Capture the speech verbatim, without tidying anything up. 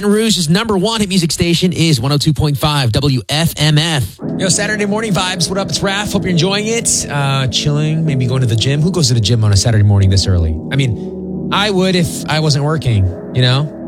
Baton Rouge's number one hit music station is one oh two point five W F M F. Yo, Saturday morning vibes. What up? It's Raph. Hope you're enjoying it. Uh, chilling, maybe going to the gym. Who goes to the gym on a Saturday morning this early? I mean, I would if I wasn't working, you know?